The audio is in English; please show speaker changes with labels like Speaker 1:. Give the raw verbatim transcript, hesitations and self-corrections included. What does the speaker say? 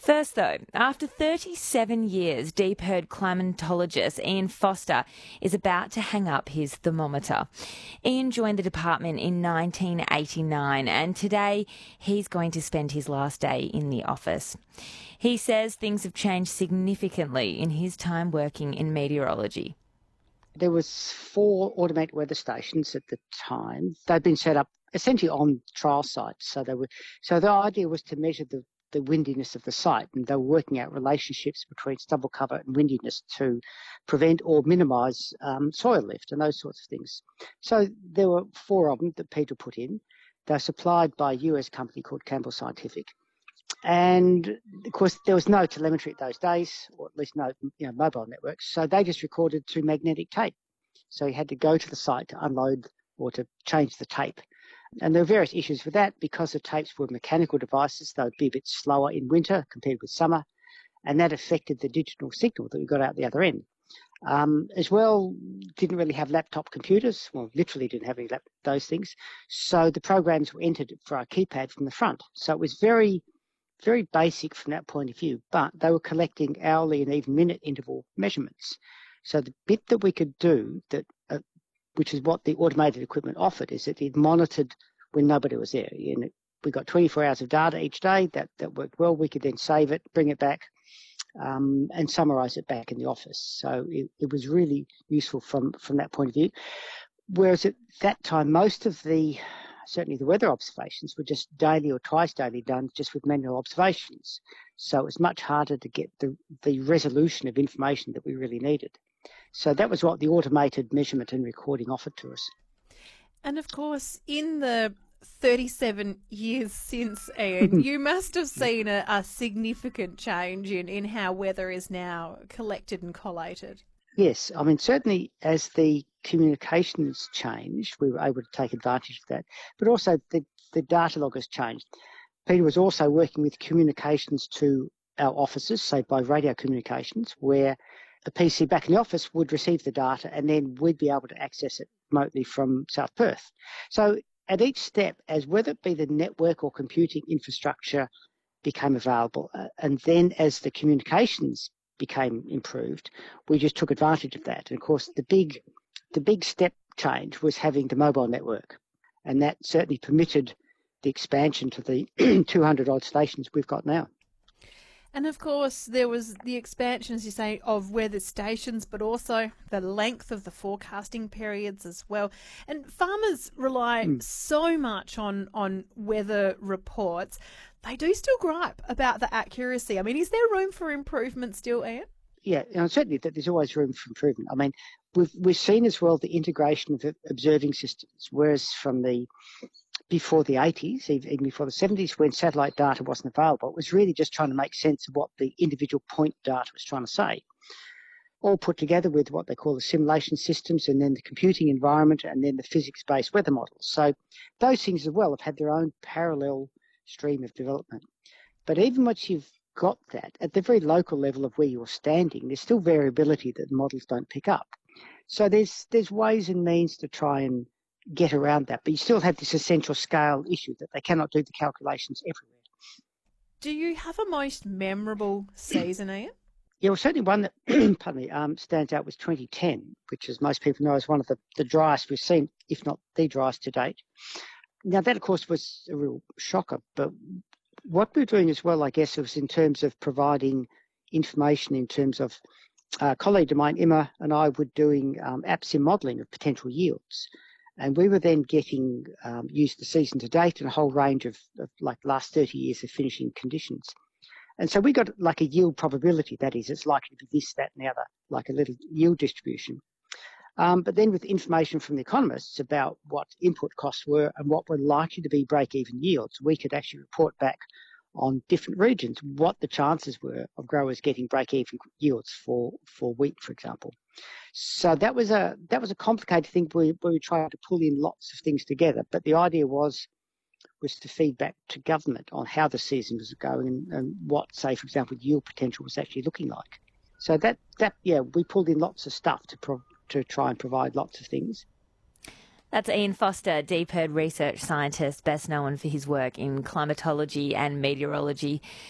Speaker 1: First, though, after thirty-seven years, deep herd climatologist Ian Foster is about to hang up his thermometer. Ian joined the department in nineteen eighty-nine, and today he's going to spend his last day in the office. He says things have changed significantly in his time working in meteorology.
Speaker 2: There was four automated weather stations at the time. They'd been set up essentially on trial sites. So they were. So the idea was to measure the, the windiness of the site, and they were working out relationships between stubble cover and windiness to prevent or minimise um, soil lift and those sorts of things. So there were four of them that Peter put in. They're supplied by a U S company called Campbell Scientific. And, of course, there was no telemetry at those days, or at least no you know, mobile networks, so they just recorded through magnetic tape. So you had to go to the site to unload or to change the tape. And there were various issues with that because the tapes were mechanical devices. They would be a bit slower in winter compared with summer, and that affected the digital signal that we got out the other end. Um, as well, didn't really have laptop computers, well, literally didn't have any lap- those things. So the programs were entered for our keypad from the front. So it was very... very basic from that point of view, but they were collecting hourly and even minute interval measurements. So the bit that we could do, that, uh, which is what the automated equipment offered, is that it monitored when nobody was there. And it, we got twenty-four hours of data each day. That, that worked well. We could then save it, bring it back, um, and summarise it back in the office. So it, it was really useful from, from that point of view. Whereas at that time, most of the certainly the weather observations were just daily or twice daily done just with manual observations. So it was much harder to get the, the resolution of information that we really needed. So that was what the automated measurement and recording offered to us.
Speaker 3: And of course, in the thirty-seven years since, Ian, you must have seen a, a significant change in, in how weather is now collected and collated.
Speaker 2: Yes, I mean, certainly as the communications changed, we were able to take advantage of that. But also the, the data log has changed. Peter was also working with communications to our offices, say by radio communications, where the P C back in the office would receive the data and then we'd be able to access it remotely from South Perth. So at each step, as whether it be the network or computing infrastructure became available, uh, and then as the communications became improved, we just took advantage of that. And of course, the big, the big step change was having the mobile network, and that certainly permitted the expansion to the two hundred odd stations we've got now.
Speaker 3: And of course, there was the expansion, as you say, of weather stations, but also the length of the forecasting periods as well. And farmers rely mm. so much on, on weather reports. They do still gripe about the accuracy. I mean, is there room for improvement still, Ian?
Speaker 2: Yeah, you know, certainly that there's always room for improvement. I mean, we've we've seen as well the integration of observing systems, whereas from the before the eighties, even before the seventies, when satellite data wasn't available, it was really just trying to make sense of what the individual point data was trying to say, all put together with what they call the simulation systems and then the computing environment and then the physics-based weather models. So those things as well have had their own parallel stream of development. But even once you've got that, at the very local level of where you're standing, there's still variability that the models don't pick up. So there's there's ways and means to try and get around that, but you still have this essential scale issue that they cannot do the calculations everywhere.
Speaker 3: Do you have a most memorable season, Ian?
Speaker 2: Yeah, well, certainly one that pardon me, um, stands out was twenty ten, which, as most people know, is one of the, the driest we've seen, if not the driest to date. Now, that, of course, was a real shocker, but what we're doing as well, I guess, was in terms of providing information in terms of uh, a colleague of mine, Emma, and I were doing um, AppSim modelling of potential yields. And we were then getting um, used the season to date and a whole range of, of like last thirty years of finishing conditions. And so we got like a yield probability, that is, it's likely to be this, that, and the other, like a little yield distribution. Um, but then with information from the economists about what input costs were and what were likely to be break-even yields, we could actually report back on different regions what the chances were of growers getting break-even yields for, for wheat, for example. So that was a that was a complicated thing where we, where we tried to pull in lots of things together. But the idea was was to feed back to government on how the season was going and, and what, say, for example, yield potential was actually looking like. So that that yeah, we pulled in lots of stuff to pro- to try and provide lots of things.
Speaker 1: That's Ian Foster, deep herd research scientist, best known for his work in climatology and meteorology.